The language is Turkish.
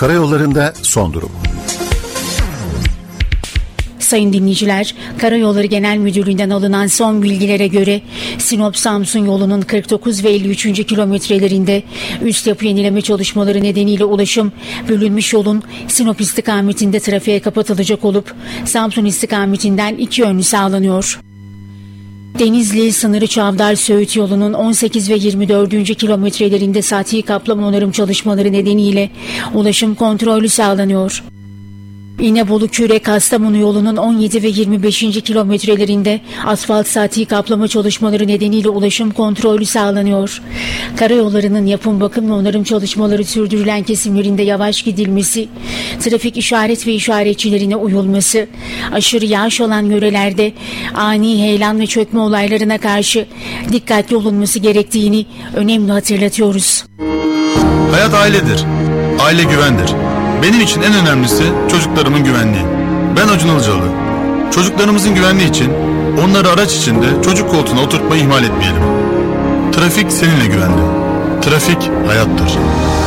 Karayollarında son durum. Sayın dinleyiciler, Karayolları Genel Müdürlüğü'nden alınan son bilgilere göre Sinop-Samsun yolunun 49 ve 53. kilometrelerinde üst yapı yenileme çalışmaları nedeniyle ulaşım bölünmüş yolun Sinop istikametinde trafiğe kapatılacak olup Samsun istikametinden iki yönlü sağlanıyor. Denizli sınırı Çavdar-Söğüt yolunun 18 ve 24. kilometrelerinde sati kaplama onarım çalışmaları nedeniyle ulaşım kontrollü sağlanıyor. İnebolu-Kürek-Kastamonu yolunun 17 ve 25. kilometrelerinde asfalt sati kaplama çalışmaları nedeniyle ulaşım kontrollü sağlanıyor. Karayollarının yapım, bakım ve onarım çalışmaları sürdürülen kesimlerinde yavaş gidilmesi, trafik işaret ve işaretçilerine uyulması, aşırı yağış olan yörelerde ani heyelan ve çökme olaylarına karşı dikkatli olunması gerektiğini önemli hatırlatıyoruz. Hayat ailedir. Aile güvendir. Benim için en önemlisi çocuklarımın güvenliği. Ben Acun Ilıcalı. Çocuklarımızın güvenliği için onları araç içinde çocuk koltuğuna oturtmayı ihmal etmeyelim. Trafik seninle güvende. Trafik hayattır.